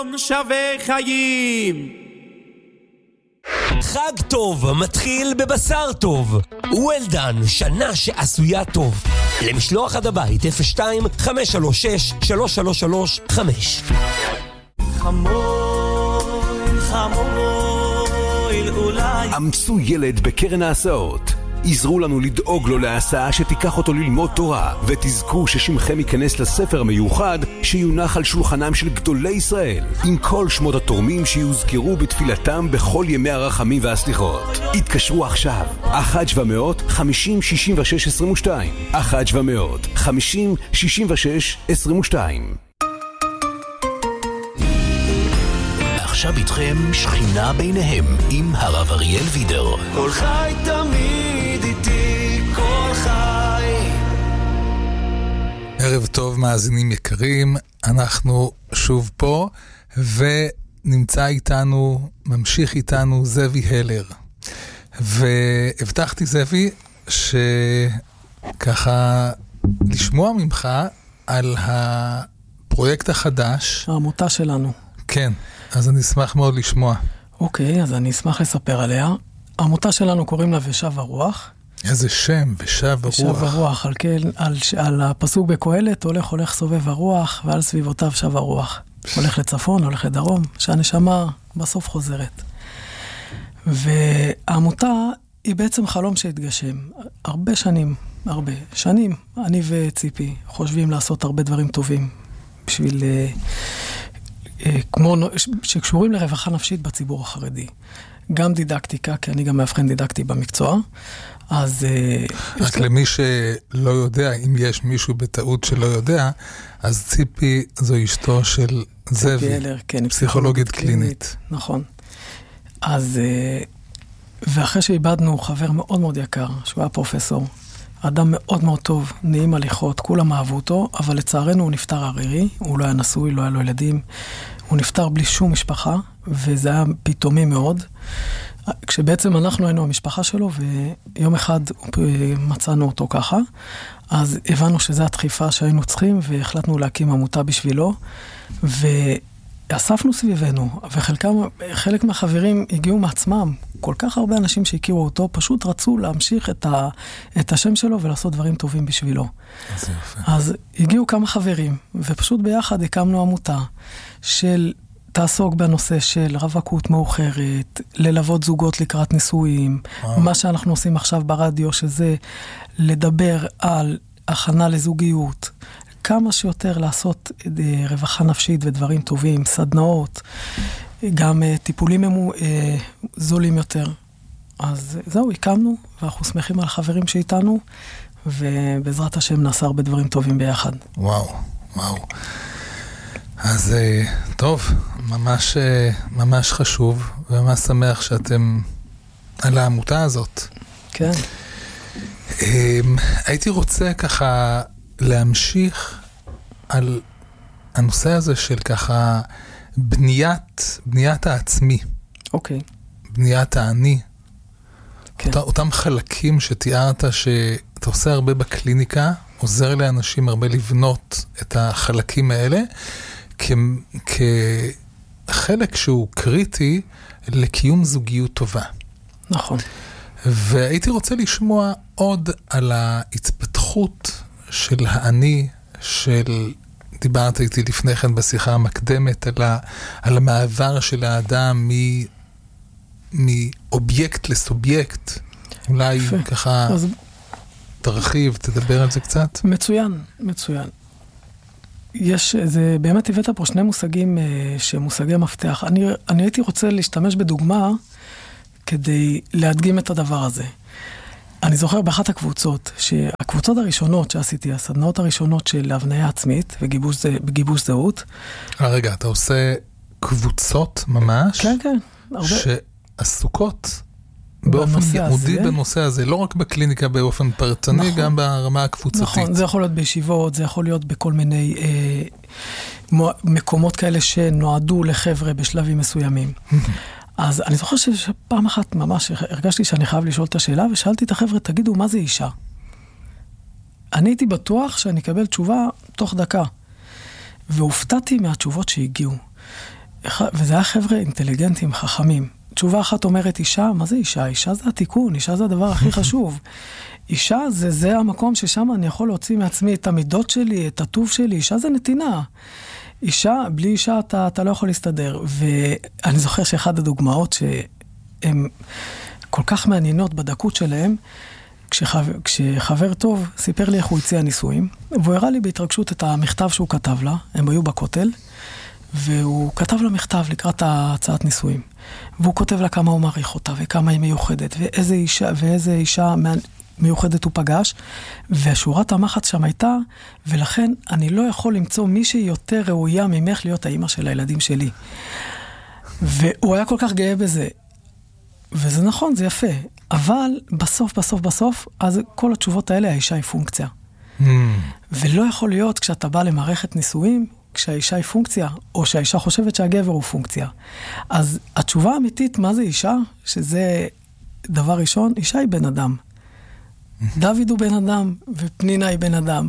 יום שווה חיים. חג טוב מתחיל בבשר טוב. וולדן, שנה שעשויה טוב. למשלוח עד הבית 02-536-3335. חמוי אולי אמצו ילד בקרן ההסעות. עזרו לנו לדאוג לו להסעה שתיקח אותו ללמוד תורה, ותזכו ששמכם ייכנס לספר המיוחד שיונח על שולחנם של גדולי ישראל, עם כל שמות התורמים שיוזכרו בתפילתם בכל ימי הרחמים והסליחות. התקשרו עכשיו 1-700-50-66-22 1-700-50-66-22. עכשיו איתכם שכינה ביניהם עם הרב אריאל וידר. כל חי תמיד איתי, כל חי. ערב טוב מאזינים יקרים, אנחנו שוב פה ונמצא איתנו, ממשיך איתנו זאבי הלר. והבטחתי זאבי שככה לשמוע ממך על הפרויקט החדש. העמותה שלנו. כן, אז אני אשמח מאוד לשמוע. אוקיי, אז אני אשמח לספר עליה. העמותה שלנו קוראים לה ושב הרוח. איזה שם, ושב הרוח. ושב הרוח, על הפסוק בקהלת, הולך סובב הרוח, ועל סביבותיו שב הרוח. הולך לצפון, הולך לדרום, שהנשמה בסוף חוזרת. והעמותה היא בעצם חלום שהתגשם. הרבה שנים, אני וציפי חושבים לעשות הרבה דברים טובים, בשביל כמו שקשורים לרווחה נפשית בציבור החרדי. גם דידקטיקה, כי אני גם מאבחן דידקטי במקצוע. אז רק למי שלא יודע, אם יש מישהו בטעות שלא יודע, אז ציפי זו אשתו של זאבי, כן, פסיכולוגית קלינית. נכון. אז ואחרי שאיבדנו חבר מאוד מאוד יקר, שהוא היה פרופסור, אדם מאוד מאוד טוב, נעים הליכות, כולם אהבו אותו, אבל לצערנו הוא נפטר ערירי, הוא לא היה נשוי, לא היה לו ילדים, הוא נפטר בלי שום משפחה, וזה היה פתאומי מאוד, כשבעצם אנחנו היינו המשפחה שלו, ויום אחד מצאנו אותו ככה, אז הבנו שזו הדחיפה שהיינו צריכים, והחלטנו להקים עמותה בשבילו, ואספנו סביבנו, וחלק מהחברים הגיעו מעצמם, כל כך הרבה אנשים שהכירו אותו, פשוט רצו להמשיך את השם שלו ולעשות דברים טובים בשבילו. אז הגיעו כמה חברים, ופשוט ביחד הקמנו עמותה של תעסוק בנושא של רווקות מאוחרת, ללוות זוגות לקראת נישואים, מה שאנחנו עושים עכשיו ברדיו, שזה לדבר על הכנה לזוגיות, כמה שיותר לעשות רווחה נפשית ודברים טובים, סדנאות, גם טיפולים זולים יותר. אז זהו, הקמנו, ואנחנו שמחים על החברים שאיתנו, ובעזרת השם נעשה הרבה דברים טובים ביחד. וואו. אז טוב, ממש חשוב, וממש שמח שאתם על העמותה הזאת. כן. הייתי רוצה ככה להמשיך על הנושא הזה של ככה בניית העצמי. אוקיי. בניית העני. כן. אותם חלקים שתיארת שאתה עושה הרבה בקליניקה, עוזר לאנשים הרבה לבנות את החלקים האלה, כחלק שהוא קריטי לקיום זוגיות טובה. נכון. והייתי רוצה לשמוע עוד על ההתפתחות של העני, דיברת איתי לפני כן בשיחה המקדמת, על המעבר של האדם מאובייקט לסובייקט. אולי ככה תרחיב, תדבר על זה קצת. מצוין. זה באמת הבאת פה שני מושגים שמושגי מפתח. אני הייתי רוצה להשתמש בדוגמה כדי להדגים את הדבר הזה. אני זוכר באחת הקבוצות הראשונות שעשיתי, הסדנאות הראשונות של הבניה עצמית וגיבוש זהות. רגע, אתה עושה קבוצות ממש? כן, הרבה. שעסוקות באופן ייעודי בנושא הזה, לא רק בקליניקה באופן פרטני, נכון. גם ברמה הקבוצתית. נכון, זה יכול להיות בישיבות, זה יכול להיות בכל מיני מקומות כאלה שנועדו לחבר'ה בשלבים מסוימים. אז אני זוכר שפעם אחת ממש הרגשתי שאני חייב לשאול את השאלה, ושאלתי את החבר'ה, תגידו, מה זה אישה? אני הייתי בטוח שאני אקבל תשובה תוך דקה, והופתעתי מהתשובות שהגיעו. וזה היה חבר'ה אינטליגנטים, חכמים. תשובה אחת אומרת אישה, מה זה אישה? אישה זה התיקון, אישה זה הדבר הכי חשוב. אישה זה המקום ששם אני יכול להוציא מעצמי את המידות שלי, את הטוב שלי, אישה זה נתינה. אישה, בלי אישה אתה לא יכול להסתדר. ואני זוכר שאחד הדוגמאות שהן כל כך מעניינות בדקות שלהם, כשחבר טוב סיפר לי איך הוא הציע נישואים, והוא הראה לי בהתרגשות את המכתב שהוא כתב לה, הם היו בכותל, והוא כתב לה מכתב לקראת הצעת נישואים. והוא כותב לה כמה הוא מעריך אותה, וכמה היא מיוחדת, ואיזה אישה מיוחדת הוא פגש, והשורת המחץ שם הייתה, ולכן אני לא יכול למצוא מישהי יותר ראויה ממך להיות האמא של הילדים שלי. והוא היה כל כך גאה בזה. וזה נכון, זה יפה. אבל בסוף, אז כל התשובות האלה, האישה היא פונקציה. ולא יכול להיות כשאתה בא למערכת נישואים, כשהאישה היא פונקציה, או שהאישה חושבת שהגבר הוא פונקציה. אז התשובה האמיתית, מה זה אישה? שזה דבר ראשון, אישה היא בן אדם. דוד הוא בן אדם, ופנינה היא בן אדם.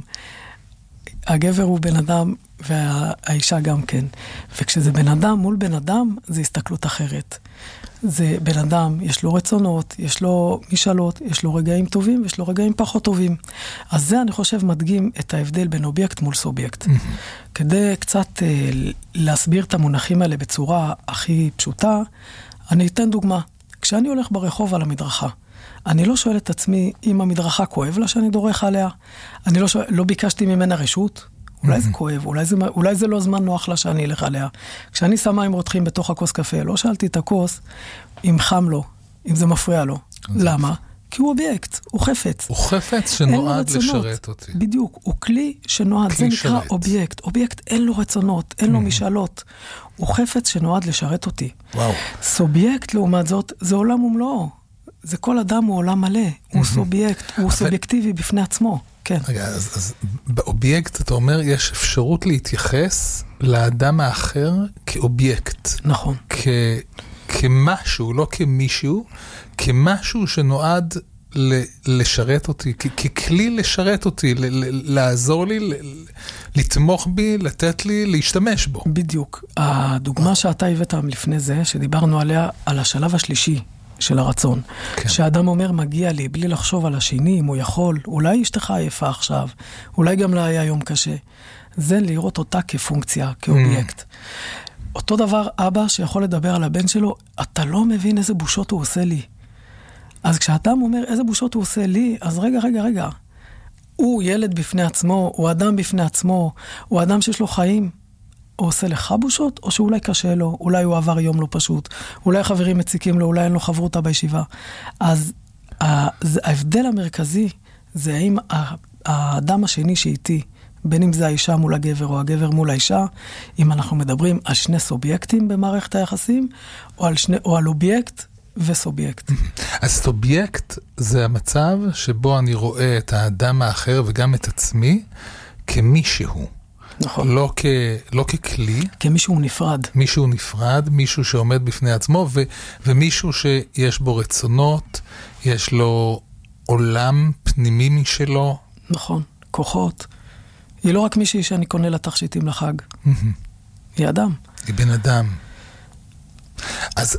הגבר הוא בן אדם, והאישה גם כן. וכשזה בן אדם מול בן אדם, זה הסתכלות אחרת. זה בן אדם, יש לו רצונות, יש לו משאלות, יש לו רגעים טובים, ויש לו רגעים פחות טובים. אז זה, אני חושב, מדגים את ההבדל בין אובייקט מול סובייקט. כדי קצת להסביר את המונחים האלה בצורה הכי פשוטה, אני אתן דוגמה. כשאני הולך ברחוב על המדרכה, אני לא שואל את עצמי אם המדרכה כואב לה שאני דורך עליה. אני לא ביקשתי ממנה רשות. אולי זה כואב, אולי זה לא זמן נוח לה שאני אלך עליה. כשאני שם מים רותחים בתוך הכוס קפה, לא שאלתי את הכוס אם חם לו, אם זה מפריע לו. למה? כי הוא אובייקט, הוא חפץ. הוא חפץ שנועד לשרת אותי. בדיוק, הוא כלי שנועד, זה נקרא אובייקט. אובייקט אין לו רצונות, אין לו משאלות. הוא חפץ שנועד לשרת אותי. וואו. סובייקט, לעומת זאת, זה עולם ומלואו. זה כל אדם הוא עולם מלא, הוא סובייקט, הוא סובייקטיבי בפני עצמו. כן. רגע, אז באובייקט, אתה אומר, יש אפשרות להתייחס לאדם האחר כאובייקט. נכון. כמשהו, לא כמישהו, כמשהו שנועד לשרת אותי, ככלי לשרת אותי, לעזור לי, לתמוך בי, לתת לי, להשתמש בו. בדיוק. הדוגמה שאתה הבאת לפני זה, שדיברנו עליה, על השלב השלישי של הרצון. כן. שהאדם אומר, מגיע לי, בלי לחשוב על השני, אם הוא יכול, אולי אשתך עייפה עכשיו, אולי גם לה היה יום קשה. זה לראות אותה כפונקציה, כאובייקט. אותו דבר, אבא שיכול לדבר על הבן שלו, אתה לא מבין איזה בושות הוא עושה לי. אז כשאדם אומר איזה בושות הוא עושה לי, אז רגע. הוא ילד בפני עצמו, הוא אדם בפני עצמו, הוא אדם שיש לו חיים. הוא עושה לך בושות, או שאולי קשה לו, אולי הוא עבר יום לא פשוט, אולי חברים מציקים לו, אולי אין לו חברותה בישיבה. אז ההבדל המרכזי זה האם האדם השני שאיתי, בין אם זה האישה מול הגבר או הגבר מול האישה, אם אנחנו מדברים על שני סובייקטים במערכת היחסים, או על אובייקט וסובייקט. אז סובייקט זה המצב שבו אני רואה את האדם האחר וגם את עצמי כמישהו. נכון. לא ככלי. כמישהו נפרד. מישהו נפרד, מישהו שעומד בפני עצמו, ומישהו שיש בו רצונות, יש לו עולם פנימי משלו. נכון, כוחות. היא לא רק מישהי שאני קונה לה תכשיטים לחג. היא אדם. היא בן אדם. אז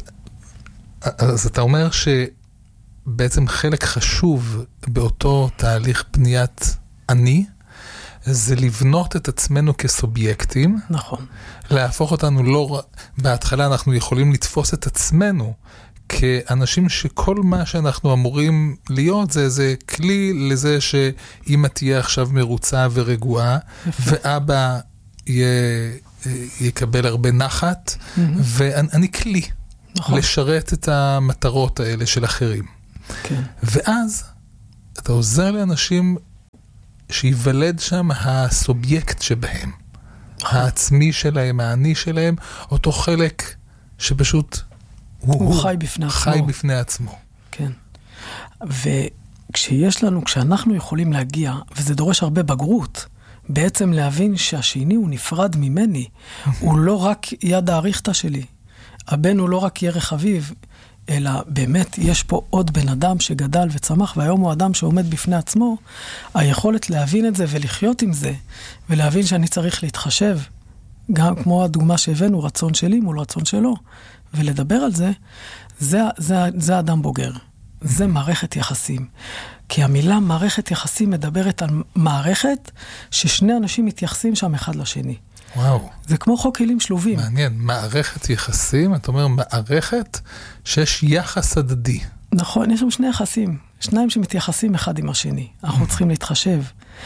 אתה אומר שבעצם חלק חשוב באותו תהליך פניית אני, זה לבנות את עצמנו כסובייקטים. נכון. להפוך אותנו לא... בהתחלה אנחנו יכולים לתפוס את עצמנו כאנשים שכל מה שאנחנו אמורים להיות זה כלי לזה שאמא תהיה עכשיו מרוצה ורגועה, ואבא יקבל הרבה נחת, ואני כלי לשרת את המטרות האלה של אחרים. כן. ואז אתה עוזר לאנשים שיוולד שם הסובייקט שבהם, העצמי שלהם, האני שלהם, אותו חלק שפשוט הוא חי בפני עצמו. חי בפני עצמו. כן. כשאנחנו יכולים להגיע, וזה דורש הרבה בגרות, בעצם להבין שהשני הוא נפרד ממני, הוא לא רק יד האריכתא שלי, הבן הוא לא רק ירח אביב, אלא באמת יש פה עוד בן אדם שגדל וצמח, והיום הוא אדם שעומד בפני עצמו, היכולת להבין את זה ולחיות עם זה, ולהבין שאני צריך להתחשב גם כמו הדוגמה שהבאנו, רצון שלי מול רצון שלו, ולדבר על זה, זה אדם בוגר. זה מערכת יחסים. כי המילה מערכת יחסים מדברת על מערכת ששני אנשים מתייחסים שם אחד לשני. וואו. זה כמו חוק כלים שלובים. מעניין, מערכת יחסים, אתה אומר מערכת שיש יחס הדדי. נכון, יש שם שני יחסים, שניים שמתייחסים אחד עם השני. אנחנו צריכים להתחשב.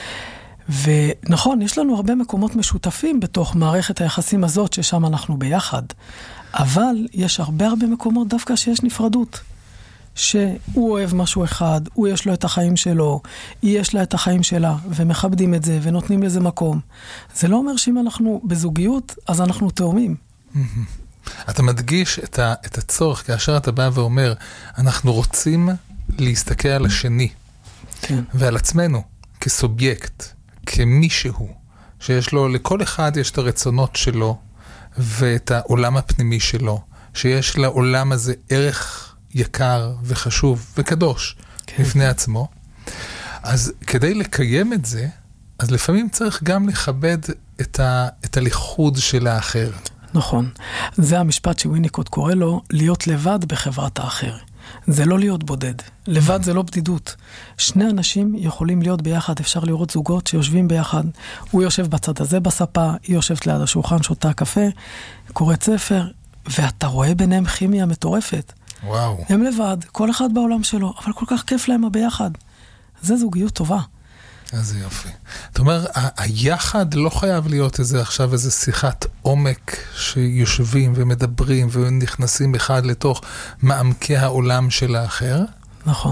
ונכון, יש לנו הרבה מקומות משותפים בתוך מערכת היחסים הזאת ששם אנחנו ביחד. אבל יש הרבה מקומות דווקא שיש נפרדות. שהוא אוהב משהו אחד, הוא יש לו את החיים שלו, היא יש לה את החיים שלה, ומכבדים את זה, ונותנים לזה מקום. זה לא אומר שאם אנחנו בזוגיות, אז אנחנו תאומים. אתה מדגיש את הצורך, כאשר אתה בא ואומר, אנחנו רוצים להסתכל על השני, כן. ועל עצמנו, כסובייקט, כמישהו, שיש לו, לכל אחד יש את הרצונות שלו, ואת העולם הפנימי שלו, שיש לעולם הזה ערך יקר וחשוב וקדוש כן. לפני עצמו. אז כדי לקיים את זה, אז לפעמים צריך גם לכבד את הליכוד של האחר. נכון. זה המשפט שוויניקוט קורא לו, להיות לבד בחברת האחר. זה לא להיות בודד. לבד זה לא בדידות. שני אנשים יכולים להיות ביחד, אפשר לראות זוגות שיושבים ביחד. הוא יושב בצד הזה בספה, היא יושבת ליד השולחן, שותה קפה, קוראת ספר, ואתה רואה ביניהם כימיה מטורפת. וואו. הם לבד, כל אחד בעולם שלו, אבל כל כך כיף להם ביחד. זה זוגיות טובה. איזה יופי. זאת אומרת, היחד לא חייב להיות עכשיו איזה שיחת עומק שיושבים ומדברים ונכנסים אחד לתוך מעמקי העולם של האחר. נכון.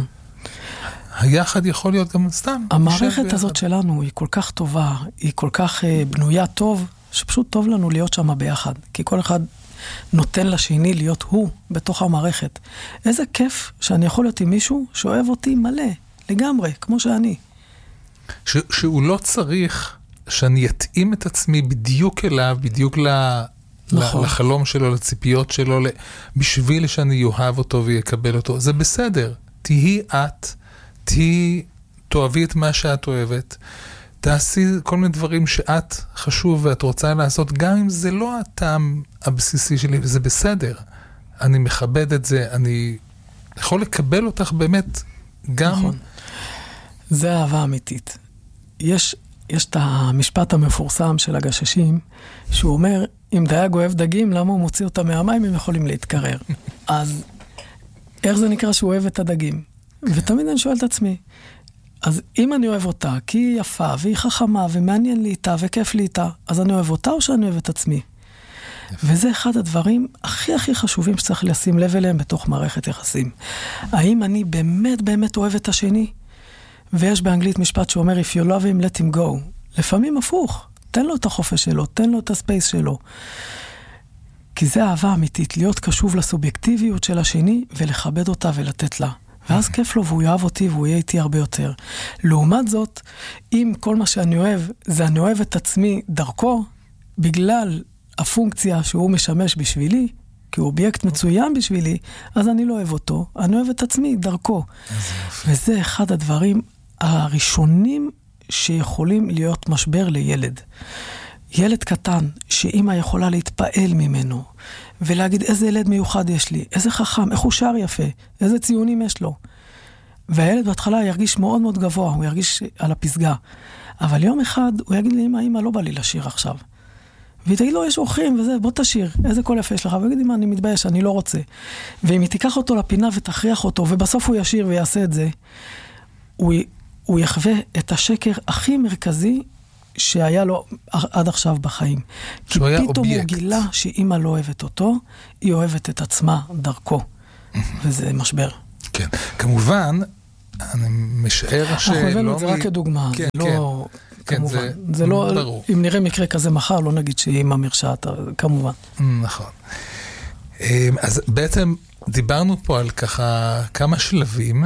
היחד יכול להיות גם סתם. המערכת הזאת שלנו היא כל כך טובה, היא כל כך בנויה טוב, שפשוט טוב לנו להיות שם ביחד. כי כל אחד נותן לשני להיות הוא בתוך המערכת. איזה כיף שאני יכול להיות עם מישהו שאוהב אותי מלא, לגמרי, כמו שאני. שהוא לא צריך שאני אתאים את עצמי בדיוק אליו, בדיוק נכון. לחלום שלו, לציפיות שלו, בשביל שאני אוהב אותו ויקבל אותו. זה בסדר. תהי את, תאהבי את מה שאת אוהבת, תעשי כל מיני דברים שאת חשוב ואת רוצה לעשות, גם אם זה לא הטעם הבסיסי שלי, זה בסדר. אני מכבד את זה, אני יכול לקבל אותך באמת גם... נכון. זה אהבה אמיתית. יש את המשפט המפורסם של הגששים, שהוא אומר, אם דייג אוהב דגים, למה הוא מוציא אותם מהמים, הם יכולים להתקרר. אז איך זה נקרא שהוא אוהב את הדגים? ותמיד אני שואל את עצמי, אז אם אני אוהב אותה, כי היא יפה, והיא חכמה, ומעניין לי איתה, וכיף לי איתה, אז אני אוהב אותה או שאני אוהב את עצמי? וזה אחד הדברים הכי חשובים שצריך לשים לב אליהם בתוך מערכת יחסים. האם אני באמת אוהב את השני? ויש באנגלית משפט שאומר, if you love him, let him go. לפעמים הפוך. תן לו את החופש שלו, תן לו את הספייס שלו. כי זה אהבה אמיתית, להיות קשוב לסובייקטיביות של השני, ולכבד אותה ולתת לה. ואז כיף לו, והוא יאהב אותי, והוא יהיה איתי הרבה יותר. לעומת זאת, אם כל מה שאני אוהב, זה אני אוהב את עצמי דרכו, בגלל הפונקציה שהוא משמש בשבילי, כי הוא אובייקט מצוין בשבילי, אז אני לא אוהב אותו, אני אוהב את עצמי דרכו. וזה אחד הדברים הראשונים שיכולים להיות משבר לילד. ילד קטן, שאמא יכולה להתפעל ממנו, ולהגיד איזה ילד מיוחד יש לי, איזה חכם, איך הוא שר יפה, איזה ציונים יש לו. והילד בהתחלה ירגיש מאוד מאוד גבוה, הוא ירגיש על הפסגה. אבל יום אחד הוא יגיד לי, אמא, לא בא לי לשיר עכשיו. והיא תגיד לו, יש אורחים וזה, בוא תשיר, איזה קול יפה יש לך, ויגיד לי, מה, אני מתבייש, אני לא רוצה. ואם היא תיקח אותו לפינה ותכריח אותו, ובסוף הוא ישיר ויעשה את זה, הוא יחווה את השקר הכי מרכזי שהיה לו עד עכשיו בחיים. כי פתאום הוא גילה שאמא לא אוהבת אותו, היא אוהבת את עצמה דרכו. וזה משבר. כן, כמובן, אני משער שלא... אנחנו הבאנו את זה רק כדוגמה, זה לא... כמובן. זה לא, אם נראה מקרה כזה מחר, לא נגיד שהיא עם המרשעת, כמובן. נכון. אז בעצם דיברנו פה על ככה כמה שלבים,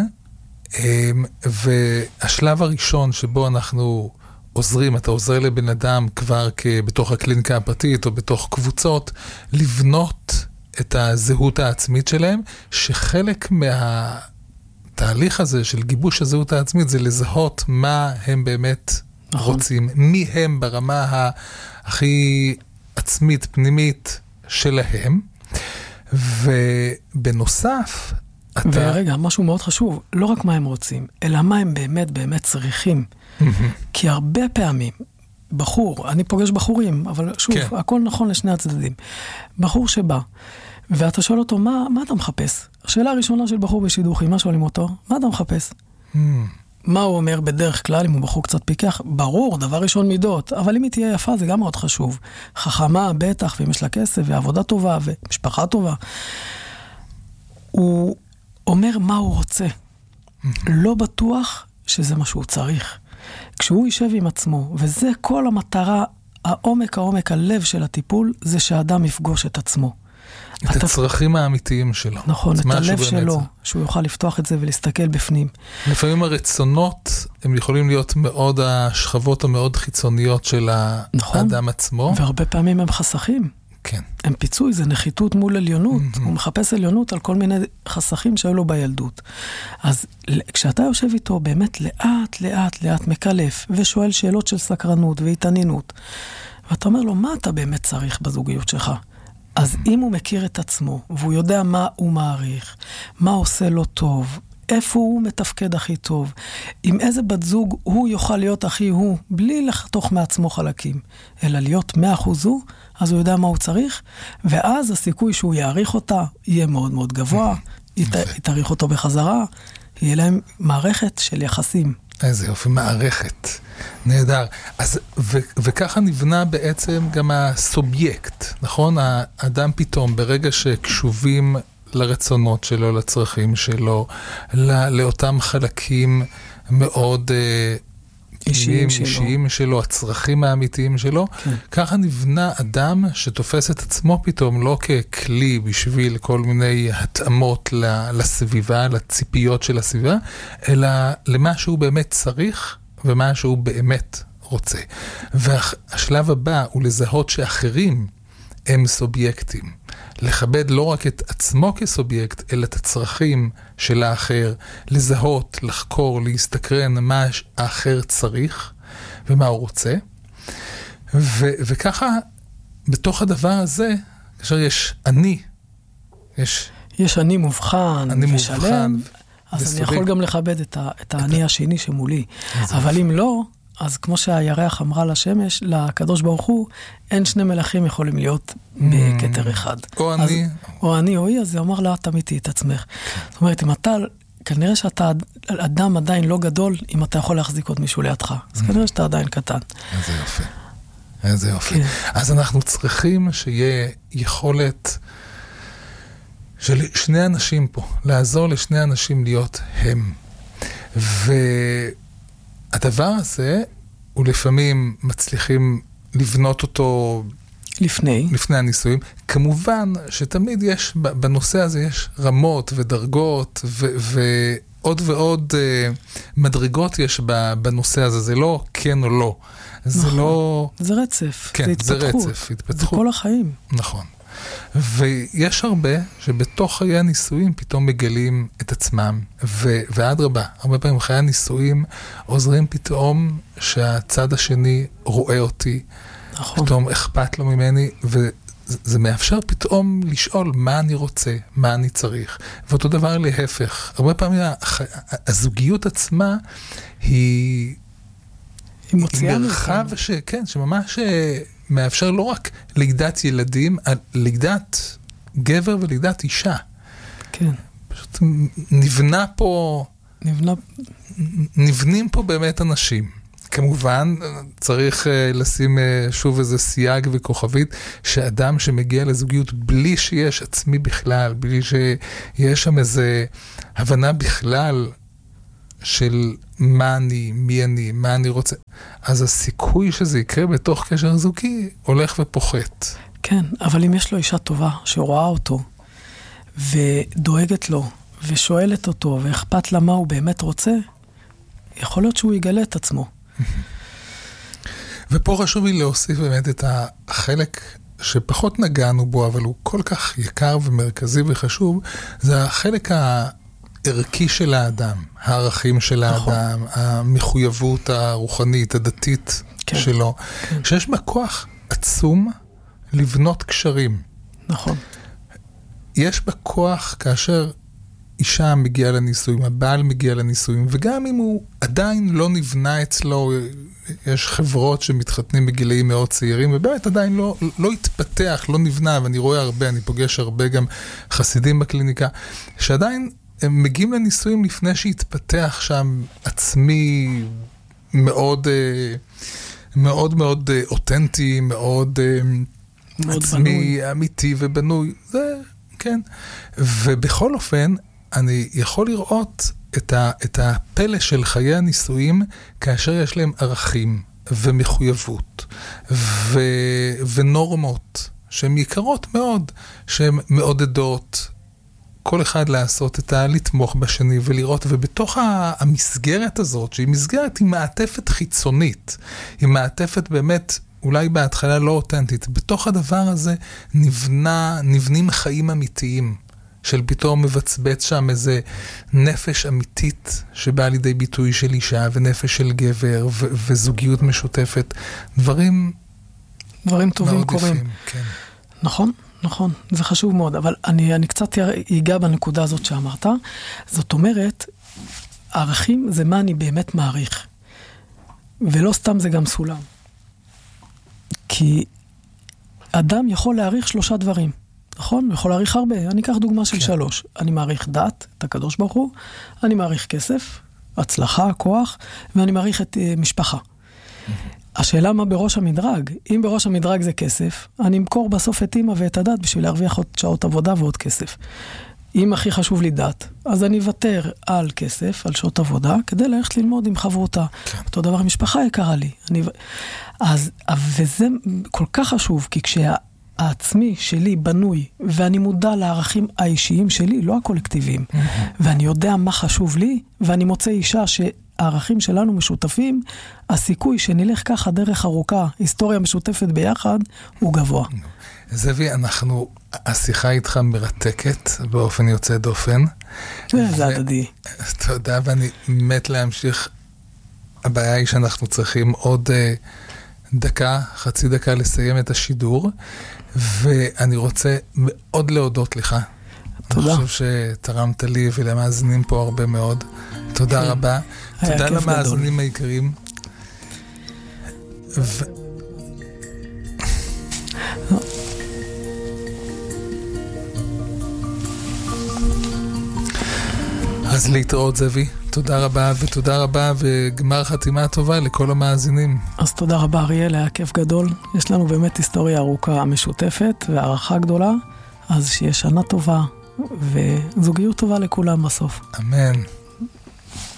והשלב הראשון שבו אנחנו עוזרים, אתה עוזר לבן אדם כבר בתוך הקליניקה הפרטית או בתוך קבוצות, לבנות את הזהות העצמית שלהם, שחלק מהתהליך הזה של גיבוש הזהות העצמית זה לזהות מה הם באמת רוצים, מי הם ברמה הכי עצמית, פנימית שלהם, ובנוסף, ורגע, משהו מאוד חשוב, לא רק מה הם רוצים, אלא מה הם באמת באמת צריכים. כי הרבה פעמים, בחור, אני פוגש בחורים, אבל שוב, הכל נכון לשני הצדדים. בחור שבא, ואתה שואל אותו, מה אתה מחפש? השאלה הראשונה של בחור בשידוכים, מה שואלים אותו? מה אתה מחפש? מה הוא אומר בדרך כלל, אם הוא בחור קצת פיקח? ברור, דבר ראשון מידות, אבל אם היא תהיה יפה, זה גם מאוד חשוב. חכמה, בטח, ואם יש לה כסף, ועבודה טובה, ומשפחה טובה. הוא אומר מה הוא רוצה. לא בטוח שזה מה שהוא צריך. כשהוא יישב עם עצמו, וזה כל המטרה, העומק, הלב של הטיפול, זה שהאדם יפגוש את עצמו. את הצרכים האמיתיים שלו. נכון, את הלב שלו, שהוא יוכל לפתוח את זה ולהסתכל בפנים. לפעמים הרצונות, הם יכולים להיות מאוד השכבות המאוד חיצוניות של האדם עצמו. והרבה פעמים הם חסכים. כן. הם פיצוי, זה נחיתות מול עליונות. הוא מחפש עליונות על כל מיני חסכים שהיו לו בילדות. אז כשאתה יושב איתו באמת לאט מקלף, ושואל שאלות של סקרנות והתעניינות, ואתה אומר לו, מה אתה באמת צריך בזוגיות שלך? אז אם הוא מכיר את עצמו, והוא יודע מה הוא מעריך, מה עושה לו טוב, איפה הוא מתפקד הכי טוב, עם איזה בת זוג הוא יוכל להיות הכי הוא, בלי לחתוך מעצמו חלקים, אלא להיות 100% הוא, אז הוא יודע מה הוא צריך, ואז הסיכוי שהוא יעריך אותה יהיה מאוד מאוד גבוה, היא תעריך אותו בחזרה, יהיה להם מערכת של יחסים. איזה יופי, מערכת. נהדר. אז, וככה נבנה בעצם גם הסובייקט, נכון? האדם פתאום, ברגע שקשובים לרצונות שלו, לצרכים שלו, לאותם חלקים מאוד אישיים שלו, הצרכים האמיתיים שלו, ככה נבנה אדם שתופס את עצמו פתאום לא ככלי בשביל כל מיני התאמות לסביבה, לציפיות של הסביבה, אלא למה שהוא באמת צריך ומה שהוא באמת רוצה. והשלב הבא הוא לזהות שאחרים הם סובייקטים. לכבד לא רק את עצמו כסובייקט, אלא את הצרכים של האחר, לזהות, לחקור, להסתקרן מה האחר צריך ומה הוא רוצה. וככה, בתוך הדבר הזה, כאשר יש אני, יש אני מובחן ושלם, אז אני יכול גם לכבד את האני השני שמולי. אבל אם לא, אז כמו שהירח אמרה לשמש, לקדוש ברוך הוא, אין שני מלאכים יכולים להיות בכתר אחד. או אני או היא, אז זה אומר לה, תמיתי את עצמך. זאת אומרת, אם אתה, כנראה שאתה אדם עדיין לא גדול, אם אתה יכול להחזיק עוד מישהו לידך. אז כנראה שאתה עדיין קטן. איזה יופי. איזה יופי. אז אנחנו צריכים שיהיה יכולת של שני אנשים פה, לעזור לשני אנשים להיות הם. הדבר הזה, הוא לפעמים מצליחים לבנות אותו לפני הניסויים. כמובן שתמיד יש, בנושא הזה יש רמות ודרגות ועוד ועוד מדרגות יש בנושא הזה. זה לא כן או לא. זה לא... זה רצף. כן, זה התפתחות. זה רצף, התפתחות. זה כל החיים. נכון. ויש הרבה שבתוך חיי הניסויים פתאום מגלים את עצמם, ואדרבה, הרבה פעמים חיי הניסויים עוזרים פתאום שהצד השני רואה אותי, נכון. פתאום אכפת לו ממני, וזה מאפשר פתאום לשאול מה אני רוצה, מה אני צריך, ואותו דבר להפך. הרבה פעמים הזוגיות עצמה היא מרחב שממש מאפשר לא רק לידת ילדים, לידת גבר ולידת אישה. כן. פשוט נבנים פה באמת אנשים. כמובן, צריך לשים שוב איזה סייג וכוכבית, שאדם שמגיע לזוגיות בלי שיש עצמי בכלל, בלי שיש שם איזה הבנה בכלל של מה אני, מי אני, מה אני רוצה. אז הסיכוי שזה יקרה בתוך קשר זוגי הולך ופוחת. כן, אבל אם יש לו אישה טובה שרואה אותו ודואגת לו ושואלת אותו ואכפת לה מה הוא באמת רוצה, יכול להיות שהוא יגלה את עצמו. ופה חשוב לי להוסיף באמת את החלק שפחות נגענו בו, אבל הוא כל כך יקר ומרכזי וחשוב, זה החלק הערכי של האדם, הערכים של האדם, המחויבות הרוחנית, הדתית שלו, שיש בה כוח עצום לבנות קשרים. נכון. יש בה כוח כאשר אישה מגיעה לנישואים, הבעל מגיע לנישואים, וגם אם הוא עדיין לא נבנה אצלו, יש חברות שמתחתנים בגילאים מאוד צעירים, ובאמת עדיין לא התפתח, לא נבנה, ואני רואה הרבה, אני פוגש הרבה גם חסידים בקליניקה, שעדיין הם מגיעים לנישואים לפני שהתפתח שם עצמי מאוד מאוד מאוד אותנטי, מאוד עצמי, אמיתי ובנוי, זה כן. ובכל אופן, אני יכול לראות את הפלא של חיי הנישואים כאשר יש להם ערכים ומחויבות ונורמות שהן יקרות מאוד, שהן מעודדות כל אחד לעשות לתמוך בשני ולראות, ובתוך המסגרת הזאת, שהיא מסגרת עם מעטפת חיצונית, עם מעטפת באמת אולי בהתחלה לא אותנטית, בתוך הדבר הזה נבנים חיים אמיתיים, של פתאום מבצבץ שם איזה נפש אמיתית שבאה לידי ביטוי של אישה ונפש של גבר וזוגיות משותפת. דברים טובים קורים. יפים, כן. נכון, נכון, זה חשוב מאוד, אבל אני קצת אגע בנקודה הזאת שאמרת. זאת אומרת, הערכים זה מה אני באמת מעריך. ולא סתם זה גם סולם. כי אדם יכול להעריך 3 דברים. נכון? הוא יכול להעריך הרבה. אני אקח דוגמה של 3. אני מעריך דת, את הקדוש ברוך הוא, אני מעריך כסף, הצלחה, כוח, ואני מעריך את משפחה. השאלה מה בראש המדרג? אם בראש המדרג זה כסף, אני אמכור בסוף את אמא ואת הדת בשביל להרוויח עוד שעות עבודה ועוד כסף. אם הכי חשוב לי דת, אז אני אוותר על כסף, על שעות עבודה, כדי ללכת ללמוד עם חברותה. אותו דבר, משפחה יקרה לי. וזה כל כך חשוב, כי העצמי שלי בנוי, ואני מודע לערכים האישיים שלי, לא הקולקטיביים, ואני יודע מה חשוב לי, ואני מוצא אישה שהערכים שלנו משותפים, הסיכוי שנלך ככה דרך ארוכה, היסטוריה משותפת ביחד, הוא גבוה. זאבי, השיחה איתך מרתקת באופן יוצא דופן. זה הדדי. תודה, ואני מת להמשיך. הבעיה היא שאנחנו צריכים עוד חצי דקה לסיים את השידור, ואני רוצה מאוד להודות לך. תודה. אני חושב שתרמת לי ולמאזינים פה הרבה מאוד. תודה רבה. תודה למאזינים היקרים. אז להתראות זאבי, תודה רבה ותודה רבה וגמר חתימה טובה לכל המאזינים. אז תודה רבה אריאל, היה כיף גדול. יש לנו באמת היסטוריה ארוכה משותפת והערכה גדולה, אז שיהיה שנה טובה וזוגיות טובה לכולם בסוף. אמן.